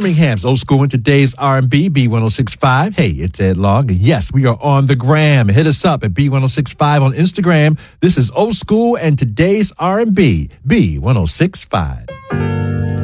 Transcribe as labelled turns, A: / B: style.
A: Birmingham's Old School and Today's R&B, B1065. Hey, it's Ed Long. And yes, we are on the gram. Hit us up at B1065 on Instagram. This is Old School and Today's R&B, B1065.